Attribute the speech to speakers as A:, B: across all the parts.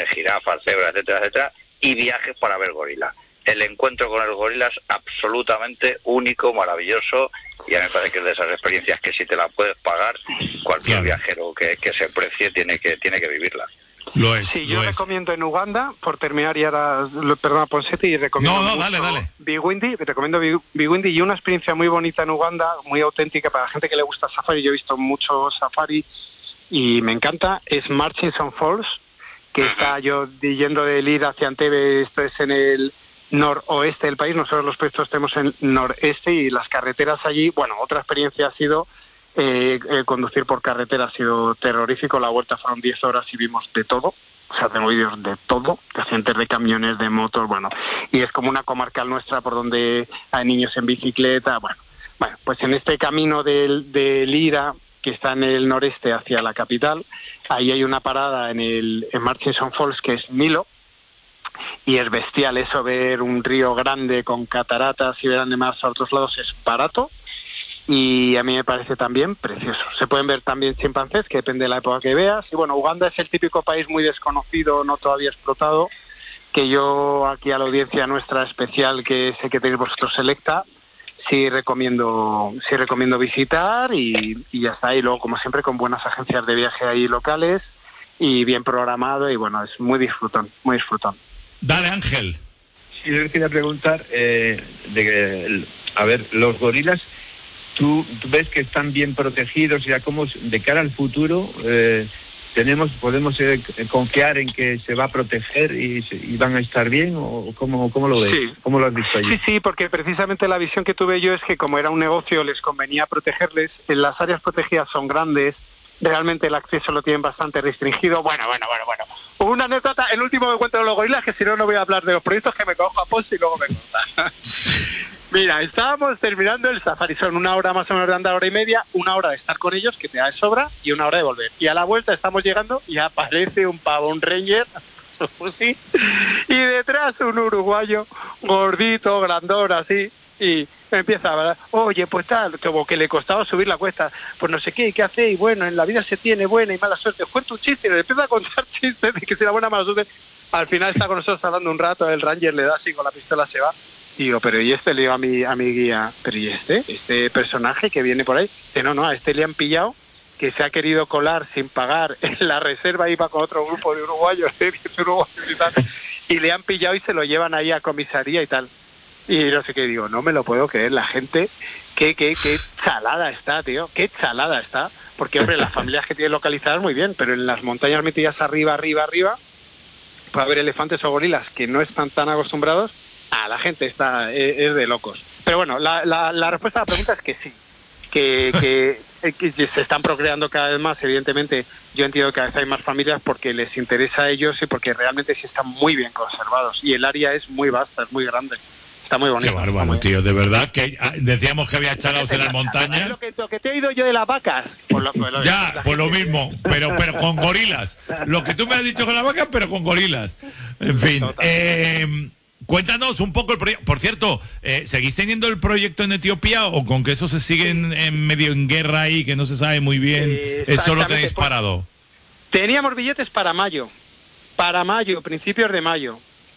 A: tener jirafas, cebras, etcétera, etcétera, y viajes para ver gorilas. El encuentro con el gorila es absolutamente único, maravilloso, y a mí me parece que es de esas experiencias que si te la puedes pagar, cualquier viajero que se precie tiene que vivirla.
B: Lo es.
C: Sí, yo recomiendo en Uganda, por terminar y ahora, perdona Ponseti, y recomiendo
B: dale.
C: Bigwindi, recomiendo Bigwindi, y una experiencia muy bonita en Uganda, muy auténtica para la gente que le gusta safari. Yo he visto mucho safari y me encanta, es Murchison Falls, que está yo yendo de Lira hacia Entebbe, esto es en el noroeste del país, nosotros los proyectos estamos en noreste y las carreteras allí, bueno, otra experiencia ha sido conducir por carretera, ha sido terrorífico, la vuelta fueron 10 horas y vimos de todo, o sea, tengo vídeos de todo, de accidentes de camiones, de motos, bueno, y es como una comarcal nuestra por donde hay niños en bicicleta, bueno, pues en este camino de Lira, que está en el noreste hacia la capital, ahí hay una parada en Murchison Falls que es Milo, y es bestial eso, ver un río grande con cataratas y ver además a otros lados es barato y a mí me parece también precioso. Se pueden ver también chimpancés, que depende de la época que veas, y bueno, Uganda es el típico país muy desconocido, no todavía explotado, que yo aquí a la audiencia nuestra especial, que sé que tenéis vosotros selecta, sí recomiendo visitar y ya está, y luego como siempre con buenas agencias de viaje ahí locales y bien programado y bueno, es muy disfrutón.
B: Dale, Ángel.
D: Sí, yo les quería preguntar, a ver, los gorilas, ¿tú ves que están bien protegidos? Ya como de cara al futuro, podemos confiar en que se va a proteger y van a estar bien, o cómo lo ves?
C: Sí.
D: ¿Cómo lo has visto allí?
C: Sí, porque precisamente la visión que tuve yo es que como era un negocio les convenía protegerles. En las áreas protegidas son grandes, realmente el acceso lo tienen bastante restringido. Bueno. Una anécdota, el último que cuento de los gorilas, que si no voy a hablar de los proyectos, que me cojo a post y luego me cuenta. Mira, estábamos terminando el safari, son 1 hora más o menos de andar, 1 hora y media, 1 hora de estar con ellos, que te da de sobra, y 1 hora de volver. Y a la vuelta estamos llegando y aparece un pavo, un ranger, sí, y detrás un uruguayo, gordito, grandón, así, y me empieza a hablar, oye, pues tal, como que le costaba subir la cuesta, pues no sé qué hace, y bueno, en la vida se tiene buena y mala suerte, cuenta un chiste, y le empieza a contar chistes de que si la buena mala suerte, al final está con nosotros hablando un rato, el ranger le da así, con la pistola se va, y digo, pero ¿y este? Le digo a mi guía, pero ¿y este personaje que viene por ahí? Que no, a este le han pillado, que se ha querido colar sin pagar en la reserva, iba con otro grupo de uruguayos, y tal, y le han pillado y se lo llevan ahí a comisaría y tal. Y no sé qué, digo, no me lo puedo creer, la gente, qué chalada está, tío, qué chalada está, porque hombre, las familias que tienen localizadas muy bien, pero en las montañas metidas arriba, puede haber elefantes o gorilas que no están tan acostumbrados, la gente es de locos. Pero bueno, la respuesta a la pregunta es que sí, que se están procreando cada vez más, evidentemente. Yo entiendo que cada vez hay más familias porque les interesa a ellos y porque realmente sí están muy bien conservados, y el área es muy vasta, es muy grande. Está muy bonito.
B: Qué bárbaro, tío, de verdad que decíamos que había chalaos en las montañas.
C: Lo que te he oído yo de las vacas.
B: Pues lo mismo, pero con gorilas. Lo que tú me has dicho con las vacas, pero con gorilas. En fin, cuéntanos un poco el proyecto. Por cierto, ¿seguís teniendo el proyecto en Etiopía o con que eso se sigue medio en guerra ahí, que no se sabe muy bien? ¿Eso lo tenéis parado?
C: Teníamos billetes para mayo, principios de mayo.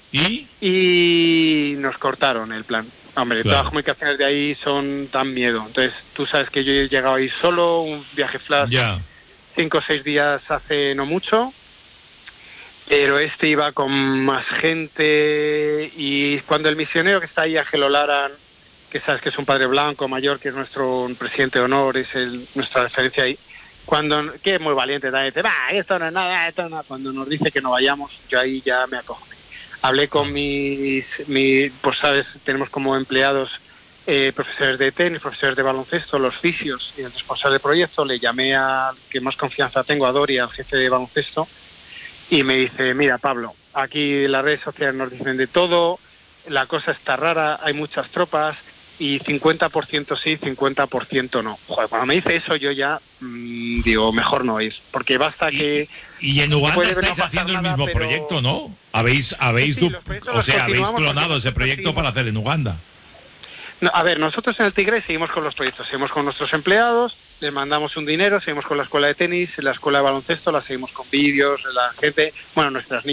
B: ¿Y?
C: Nos cortaron el plan. Hombre,
B: claro.
C: Todas las comunicaciones de ahí son tan miedo. Entonces, tú sabes que yo he llegado ahí solo, un viaje flash, 5 o 6 días hace no mucho, pero iba con más gente, y cuando el misionero que está ahí, Ángel Olaran, que sabes que es un padre blanco mayor, que es nuestro presidente de honor, es nuestra referencia ahí, que es muy valiente también, dice, esto no es nada, cuando nos dice que no vayamos, yo ahí ya me acojo. Hablé con pues sabes, tenemos como empleados profesores de tenis, profesores de baloncesto, los fisios y el responsable del proyecto. Le llamé al que más confianza tengo, a Dori, al jefe de baloncesto, y me dice, mira Pablo, aquí las redes sociales nos dicen de todo, la cosa está rara, hay muchas tropas, y 50% sí, 50% no. Joder, cuando me dice eso yo ya digo, mejor no ir, porque basta que...
B: Y en Uganda estáis haciendo el mismo proyecto, ¿no? Habéis clonado ese proyecto para hacer en Uganda.
C: No, a ver, nosotros en el Tigre seguimos con los proyectos, seguimos con nuestros empleados, les mandamos un dinero, seguimos con la escuela de tenis, la escuela de baloncesto, la seguimos con vídeos, la gente, nuestras niñas